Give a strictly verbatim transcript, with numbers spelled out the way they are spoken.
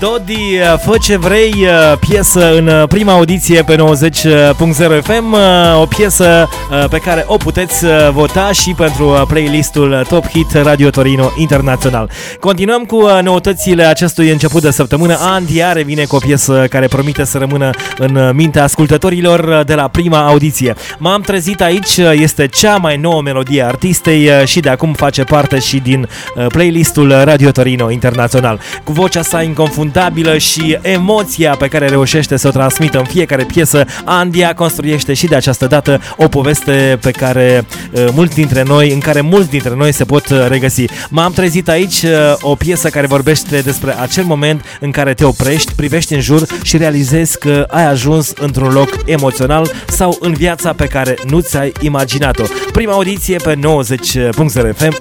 Dodi, fă ce vrei, piesă în prima audiție pe nouăzeci punct zero F M, o piesă pe care o puteți vota și pentru playlistul Top Hit Radio Torino Internațional. Continuăm cu noutățile acestui început de săptămână. Andia revine cu o piesă care promite să rămână în mintea ascultătorilor de la prima audiție. M-am trezit aici, este cea mai nouă melodie a artistei și de acum face parte și din playlistul Radio Torino Internațional. Cu vocea sa inconfundabilă și emoția pe care reușește să o transmită în fiecare piesă, Andia construiește și de această dată o poveste pe care uh, mulți dintre noi, în care mulți dintre noi se pot regăsi. M-am trezit aici, uh, o piesă care vorbește despre acel moment în care te oprești, privești în jur și realizezi că ai ajuns într-un loc emoțional sau în viața pe care nu ți-ai imaginat-o. Prima audiție pe nouăzeci punct zero F M,